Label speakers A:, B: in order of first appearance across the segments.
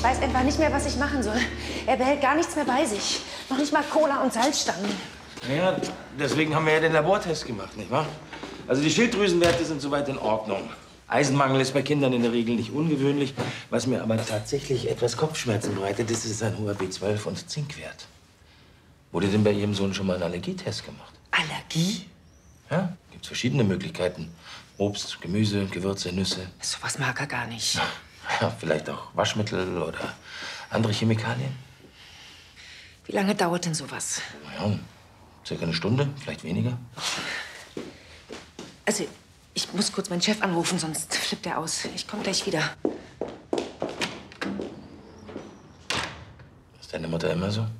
A: Ich weiß einfach nicht mehr, was ich machen soll. Er behält gar nichts mehr bei sich. Noch nicht mal Cola und Salzstangen.
B: Ja, deswegen haben wir ja den Labortest gemacht, nicht wahr? Also die Schilddrüsenwerte sind soweit in Ordnung. Eisenmangel ist bei Kindern in der Regel nicht ungewöhnlich. Was mir aber tatsächlich etwas Kopfschmerzen bereitet, ist ein hoher B12- und Zinkwert. Wurde denn bei Ihrem Sohn schon mal ein Allergietest gemacht?
A: Allergie?
B: Ja, gibt's verschiedene Möglichkeiten. Obst, Gemüse, Gewürze, Nüsse.
A: So was mag er gar nicht.
B: Ja, vielleicht auch Waschmittel oder andere Chemikalien.
A: Wie lange dauert denn sowas?
B: Ja, circa eine Stunde, vielleicht weniger.
A: Also, ich muss kurz meinen Chef anrufen, sonst flippt er aus. Ich komme gleich wieder.
B: Ist deine Mutter immer so?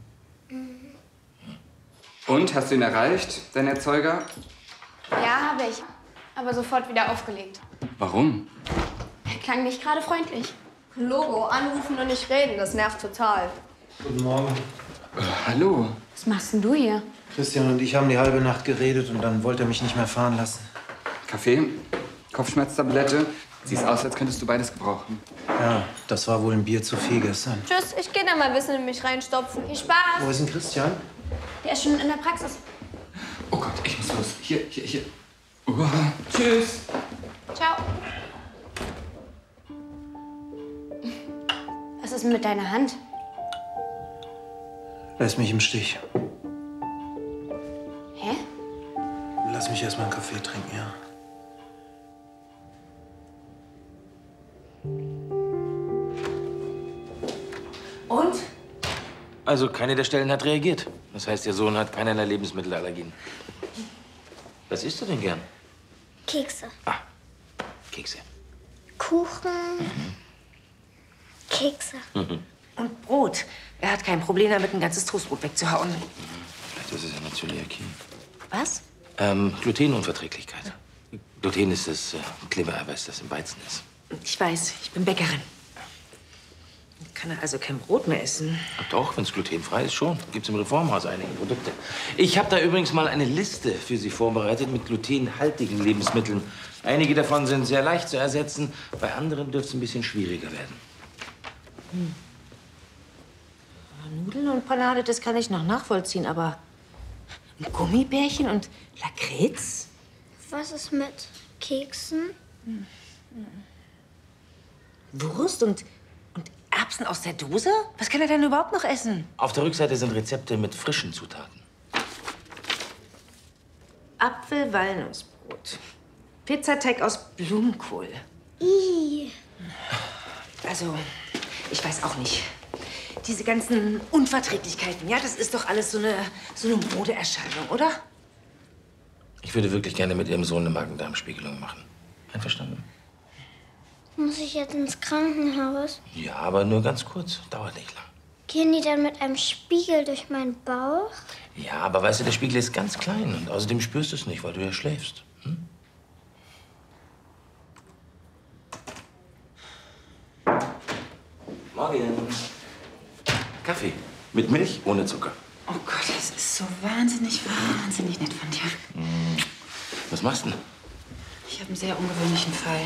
C: Und, hast du ihn erreicht, deinen Erzeuger?
D: Ja, habe ich. Aber sofort wieder aufgelegt.
C: Warum?
D: Er klang nicht gerade freundlich. Logo, anrufen und nicht reden, das nervt total.
E: Guten Morgen.
C: Hallo.
D: Was machst denn du hier?
E: Christian und ich haben die halbe Nacht geredet und dann wollte er mich nicht mehr fahren lassen.
C: Kaffee, Kopfschmerztablette. Siehst aus, als könntest du beides gebrauchen.
E: Ja, das war wohl ein Bier zu viel gestern.
D: Tschüss, ich gehe da mal Wissen in mich reinstopfen. Viel Spaß.
E: Wo ist denn Christian?
D: Der ist schon in der Praxis.
C: Oh Gott, ich muss los. Hier. Tschüss.
D: Ciao. Was ist denn mit deiner Hand?
E: Lass mich im Stich.
D: Hä?
E: Lass mich erst mal einen Kaffee trinken, ja.
A: Und?
B: Also keine der Stellen hat reagiert. Das heißt, Ihr Sohn hat keinerlei Lebensmittelallergien. Was isst du denn gern?
F: Kekse.
B: Ah, Kekse.
F: Kuchen. Kekse.
A: Und Brot. Er hat kein Problem damit, ein ganzes Toastbrot wegzuhauen.
B: Vielleicht ist es eine Zöliakie.
A: Was?
B: Glutenunverträglichkeit. Gluten ist das Klebereiweiß, das im Weizen ist.
A: Ich weiß, ich bin Bäckerin. Kann er also kein Brot mehr essen?
B: Doch, wenn es glutenfrei ist, schon. Gibt's im Reformhaus einige Produkte. Ich habe da übrigens mal eine Liste für Sie vorbereitet mit glutenhaltigen Lebensmitteln. Einige davon sind sehr leicht zu ersetzen, bei anderen dürfte es ein bisschen schwieriger werden.
A: Nudeln und Panade, das kann ich noch nachvollziehen, aber ein Gummibärchen und Lakritz?
F: Was ist mit Keksen?
A: Wurst und Erbsen aus der Dose? Was kann er denn überhaupt noch essen?
B: Auf der Rückseite sind Rezepte mit frischen Zutaten.
A: Apfel-Walnussbrot. Pizzateig aus Blumenkohl.
F: Ih.
A: Also, ich weiß auch nicht. Diese ganzen Unverträglichkeiten, ja, das ist doch alles so eine Modeerscheinung, oder?
B: Ich würde wirklich gerne mit Ihrem Sohn eine Magen-Darm-Spiegelung machen. Einverstanden?
F: Muss ich jetzt ins Krankenhaus?
B: Ja, aber nur ganz kurz. Dauert nicht lang.
F: Gehen die dann mit einem Spiegel durch meinen Bauch?
B: Ja, aber weißt du, der Spiegel ist ganz klein und außerdem spürst du es nicht, weil du ja schläfst. Hm? Morgen. Kaffee. Mit Milch, ohne Zucker.
G: Oh Gott, das ist so wahnsinnig nett von dir.
B: Was machst du denn?
G: Ich habe einen sehr ungewöhnlichen Fall.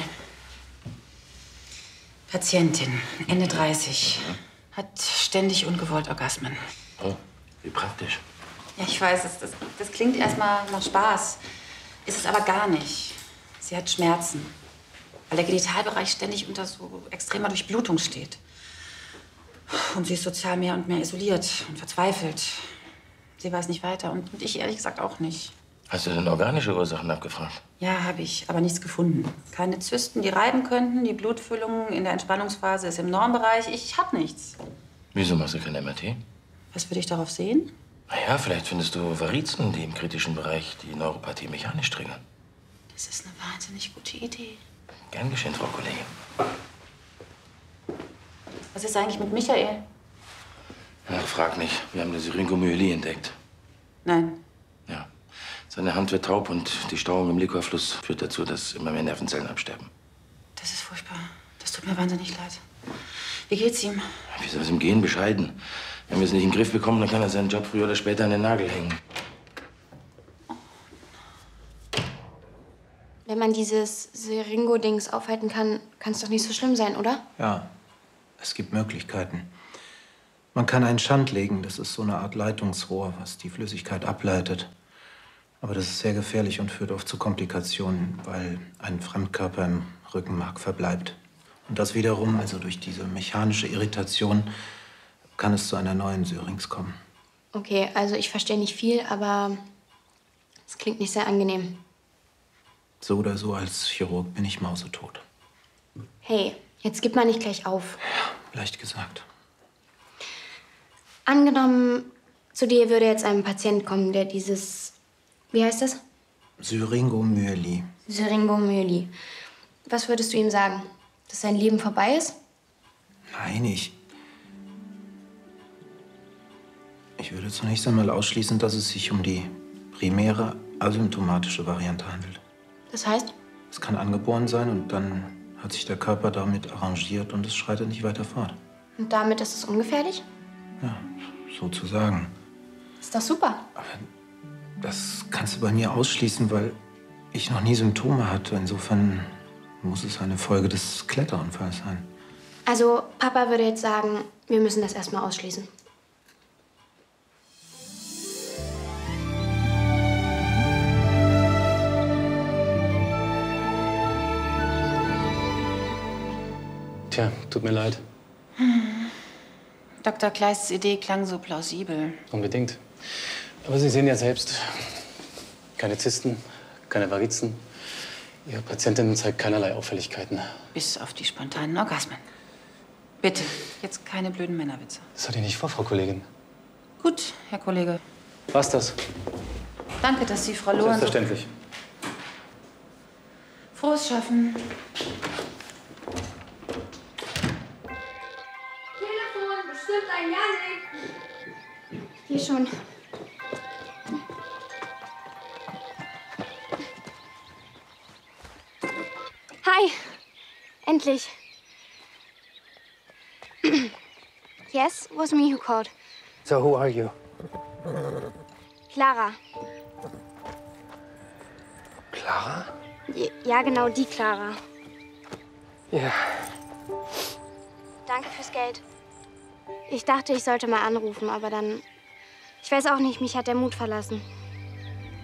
G: Patientin, Ende 30, hat ständig ungewollt Orgasmen.
B: Oh, wie praktisch.
G: Ja, ich weiß, das klingt erstmal nach Spaß. Ist es aber gar nicht. Sie hat Schmerzen, weil der Genitalbereich ständig unter so extremer Durchblutung steht. Und sie ist sozial mehr und mehr isoliert und verzweifelt. Sie weiß nicht weiter und ich ehrlich gesagt auch nicht.
B: Hast du denn organische Ursachen abgefragt?
G: Ja, habe ich, aber nichts gefunden. Keine Zysten, die reiben könnten. Die Blutfüllung in der Entspannungsphase ist im Normbereich. Ich habe nichts.
B: Wieso machst du kein MRT?
G: Was würde ich darauf sehen?
B: Na ja, vielleicht findest du Varizen, die im kritischen Bereich die Neuropathie mechanisch triggern.
G: Das ist eine wahnsinnig gute Idee.
B: Gern geschehen, Frau Kollegin.
G: Was ist eigentlich mit Michael?
B: Ja, frag nicht. Wir haben eine Syringomyelie entdeckt.
G: Nein.
B: Ja. Seine Hand wird taub und die Stauung im Liquorfluss führt dazu, dass immer mehr Nervenzellen absterben.
G: Das ist furchtbar. Das tut mir wahnsinnig leid. Wie geht's ihm?
B: Wie soll es ihm gehen? Bescheiden. Wenn wir es nicht in den Griff bekommen, dann kann er seinen Job früher oder später an den Nagel hängen.
D: Wenn man dieses Seringo-Dings aufhalten kann, kann es doch nicht so schlimm sein, oder?
E: Ja. Es gibt Möglichkeiten. Man kann einen Schand legen, das ist so eine Art Leitungsrohr, was die Flüssigkeit ableitet. Aber das ist sehr gefährlich und führt oft zu Komplikationen, weil ein Fremdkörper im Rückenmark verbleibt. Und das wiederum, also durch diese mechanische Irritation, kann es zu einer neuen Syrinx kommen.
D: Okay, also ich verstehe nicht viel, aber es klingt nicht sehr angenehm.
E: So oder so, als Chirurg bin ich mausetot.
D: Hey, jetzt gib mal nicht gleich auf.
E: Ja, leicht gesagt.
D: Angenommen, zu dir würde jetzt ein Patient kommen, der dieses, wie heißt das?
E: Syringomyelie.
D: Syringomyelie. Was würdest du ihm sagen? Dass sein Leben vorbei ist?
E: Nein, ich würde zunächst einmal ausschließen, dass es sich um die primäre asymptomatische Variante handelt.
D: Das heißt?
E: Es kann angeboren sein und dann hat sich der Körper damit arrangiert und es schreitet nicht weiter fort.
D: Und damit ist es ungefährlich?
E: Ja, sozusagen.
D: Ist doch super.
E: Aber das kannst du bei mir ausschließen, weil ich noch nie Symptome hatte. Insofern muss es eine Folge des Kletterunfalls sein.
D: Also, Papa würde jetzt sagen, wir müssen das erstmal ausschließen.
H: Tja, tut mir leid.
G: Dr. Kleists Idee klang so plausibel.
H: Unbedingt. Aber Sie sehen ja selbst, keine Zysten, keine Varizen. Ihre Patientin zeigt keinerlei Auffälligkeiten.
G: Bis auf die spontanen Orgasmen. Bitte, jetzt keine blöden Männerwitze.
H: Das hatte ich nicht vor, Frau Kollegin.
G: Gut, Herr Kollege.
H: Was das?
G: Danke, dass Sie Frau Lohren...
H: Selbstverständlich.
G: Frohes Schaffen.
D: Telefon, bestimmt ein Janik. Hier schon. Hi. Endlich. Yes, was me who called.
I: So who are you?
D: Clara.
I: Clara?
D: Ja, genau, die Clara.
I: Ja.
D: Danke fürs Geld. Ich dachte, ich sollte mal anrufen, aber dann... Ich weiß auch nicht, mich hat der Mut verlassen.